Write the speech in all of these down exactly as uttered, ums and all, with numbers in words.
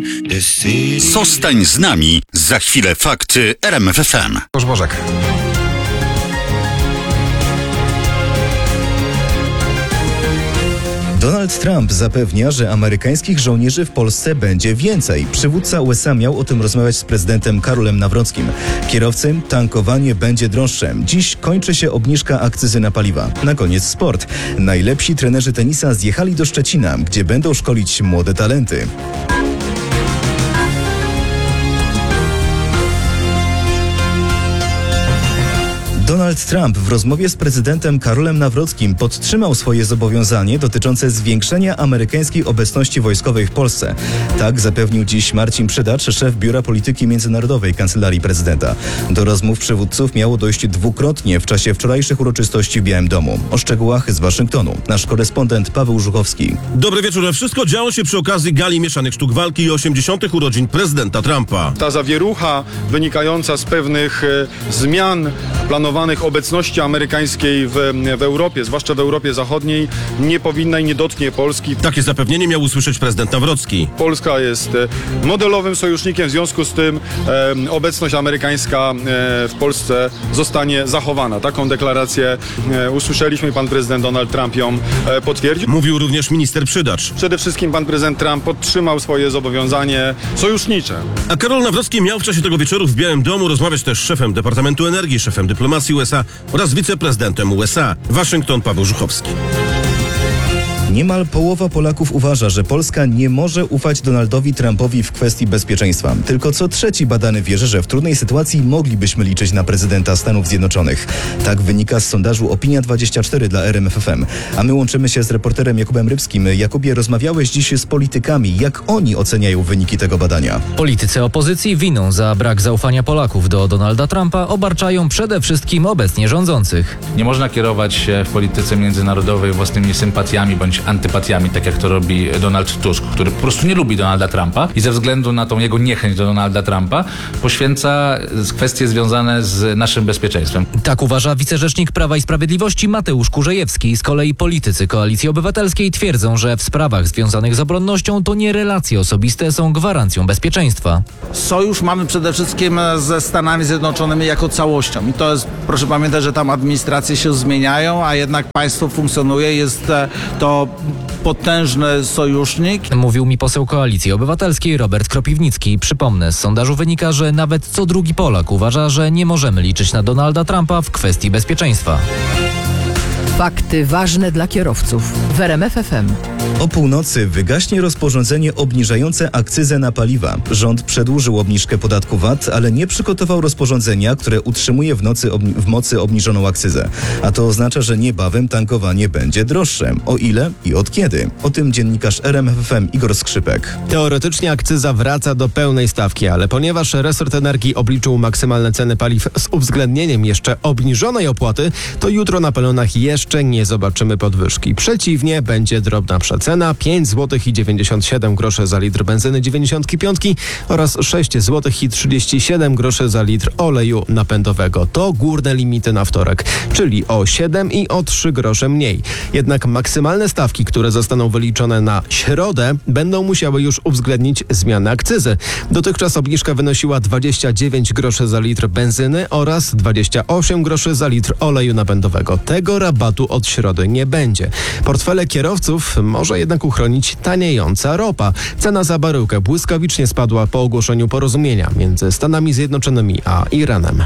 Zostań z nami. Za chwilę fakty R M F F M. Bożek. Donald Trump zapewnia, że amerykańskich żołnierzy w Polsce będzie więcej. Przywódca U S A miał o tym rozmawiać z prezydentem Karolem Nawrockim. Kierowcy, tankowanie będzie droższe. Dziś kończy się obniżka akcyzy na paliwa. Na koniec sport. Najlepsi trenerzy tenisa zjechali do Szczecina, gdzie będą szkolić młode talenty. Donald Trump w rozmowie z prezydentem Karolem Nawrockim podtrzymał swoje zobowiązanie dotyczące zwiększenia amerykańskiej obecności wojskowej w Polsce. Tak zapewnił dziś Marcin Przydacz, szef Biura Polityki Międzynarodowej Kancelarii Prezydenta. Do rozmów przywódców miało dojść dwukrotnie w czasie wczorajszych uroczystości w Białym Domu. O szczegółach z Waszyngtonu nasz korespondent Paweł Żuchowski. Dobry wieczór. Wszystko działo się przy okazji Gali Mieszanych Sztuk Walki i osiemdziesiątych urodzin prezydenta Trumpa. Ta zawierucha wynikająca z pewnych e, zmian planowanych obecności amerykańskiej w, w Europie, zwłaszcza w Europie Zachodniej, nie powinna i nie dotknie Polski. Takie zapewnienie miał usłyszeć prezydent Nawrocki. Polska jest e, modelowym sojusznikiem, w związku z tym e, obecność amerykańska e, w Polsce zostanie zachowana. Taką deklarację e, usłyszeliśmy i pan prezydent Donald Trump ją e, potwierdził. Mówił również minister Przydacz. Przede wszystkim pan prezydent Trump podtrzymał swoje zobowiązanie sojusznicze. A Karol Nawrocki miał w czasie tego wieczoru w Białym Domu rozmawiać też z szefem Departamentu Energii, szefem dyplomacji U S A oraz wiceprezydentem U S A. Waszyngton, Paweł Żuchowski. Niemal połowa Polaków uważa, że Polska nie może ufać Donaldowi Trumpowi w kwestii bezpieczeństwa. Tylko co trzeci badany wierzy, że w trudnej sytuacji moglibyśmy liczyć na prezydenta Stanów Zjednoczonych. Tak wynika z sondażu Opinia dwadzieścia cztery dla R M F F M. A my łączymy się z reporterem Jakubem Rybskim. Jakubie, rozmawiałeś dziś z politykami. Jak oni oceniają wyniki tego badania? Politycy opozycji winą za brak zaufania Polaków do Donalda Trumpa obarczają przede wszystkim obecnie rządzących. Nie można kierować się w polityce międzynarodowej własnymi sympatiami bądź antypatiami, tak jak to robi Donald Tusk, który po prostu nie lubi Donalda Trumpa i ze względu na tą jego niechęć do Donalda Trumpa poświęca kwestie związane z naszym bezpieczeństwem. Tak uważa wicerzecznik Prawa i Sprawiedliwości Mateusz Kurzejewski. Z kolei politycy Koalicji Obywatelskiej twierdzą, że w sprawach związanych z obronnością to nie relacje osobiste są gwarancją bezpieczeństwa. Sojusz mamy przede wszystkim ze Stanami Zjednoczonymi jako całością i to jest, proszę pamiętać, że tam administracje się zmieniają, a jednak państwo funkcjonuje, jest to potężny sojusznik. Mówił mi poseł Koalicji Obywatelskiej Robert Kropiwnicki. Przypomnę, z sondażu wynika, że nawet co drugi Polak uważa, że nie możemy liczyć na Donalda Trumpa w kwestii bezpieczeństwa. Fakty ważne dla kierowców w R M F F M. O północy wygaśnie rozporządzenie obniżające akcyzę na paliwa. Rząd przedłużył obniżkę podatku V A T, ale nie przygotował rozporządzenia, które utrzymuje w, nocy obni- w mocy obniżoną akcyzę. A to oznacza, że niebawem tankowanie będzie droższe. O ile i od kiedy? O tym dziennikarz R M F F M Igor Skrzypek. Teoretycznie akcyza wraca do pełnej stawki, ale ponieważ resort energii obliczył maksymalne ceny paliw z uwzględnieniem jeszcze obniżonej opłaty, to jutro na pelonach jeszcze nie zobaczymy podwyżki. Przeciwnie, będzie drobna przecena pięć złotych i dziewięćdziesiąt siedem groszy za litr benzyny dziewięćdziesiątki pięć oraz sześć złotych i trzydzieści siedem groszy za litr oleju napędowego. To górne limity na wtorek, czyli o siedem i o trzy grosze mniej. Jednak maksymalne stawki, które zostaną wyliczone na środę, będą musiały już uwzględnić zmianę akcyzy. Dotychczas obniżka wynosiła dwadzieścia dziewięć groszy za litr benzyny oraz dwadzieścia osiem groszy za litr oleju napędowego. Tego rabatu od środy nie będzie. Portfele kierowców może jednak uchronić taniejąca ropa. Cena za baryłkę błyskawicznie spadła po ogłoszeniu porozumienia między Stanami Zjednoczonymi a Iranem.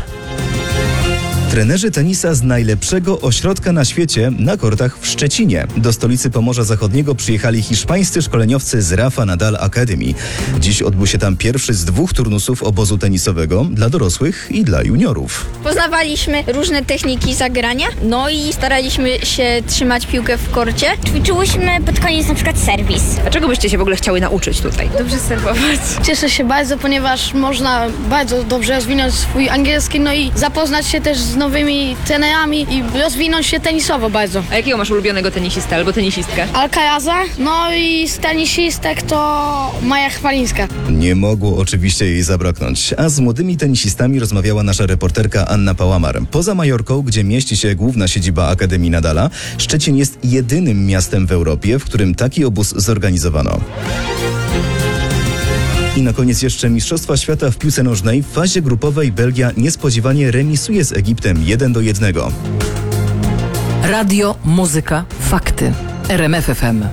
Trenerzy tenisa z najlepszego ośrodka na świecie na kortach w Szczecinie. Do stolicy Pomorza Zachodniego przyjechali hiszpańscy szkoleniowcy z Rafa Nadal Academy. Dziś odbył się tam pierwszy z dwóch turnusów obozu tenisowego dla dorosłych i dla juniorów. Poznawaliśmy różne techniki zagrania, no i staraliśmy się trzymać piłkę w korcie. Ćwiczyłyśmy pod koniec na przykład serwis. A czego byście się w ogóle chciały nauczyć tutaj? Dobrze serwować. Cieszę się bardzo, ponieważ można bardzo dobrze rozwinąć swój angielski, no i zapoznać się też z nowymi trenerami i rozwinąć się tenisowo bardzo. A jakiego masz ulubionego tenisista albo tenisistkę? Alcaraza, no i z tenisistek to Maja Chwalińska. Nie mogło oczywiście jej zabraknąć. A z młodymi tenisistami rozmawiała nasza reporterka Anna Pałamar. Poza Majorką, gdzie mieści się główna siedziba Akademii Nadala, Szczecin jest jedynym miastem w Europie, w którym taki obóz zorganizowano. I na koniec jeszcze Mistrzostwa Świata w piłce nożnej. W fazie grupowej Belgia niespodziewanie remisuje z Egiptem jeden do jednego. Radio, muzyka, fakty. R M F F M.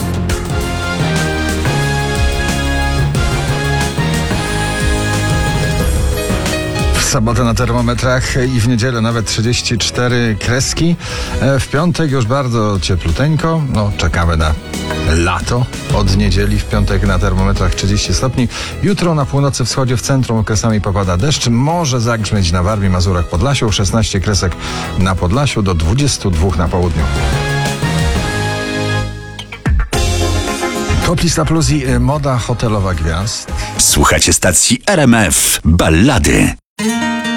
W sobotę na termometrach i w niedzielę nawet trzydzieści cztery kreski. W piątek już bardzo ciepluteńko. No, czekamy na lato. Od niedzieli w piątek na termometrach trzydzieści stopni. Jutro na północy wschodzie w centrum okresami popada deszcz. Może zagrzmieć na Warmii, Mazurach, Podlasiu. szesnaście kresek na Podlasiu do dwudziestu dwóch na południu. Top lista plus i moda hotelowa gwiazd. Słuchacie stacji R M F Ballady.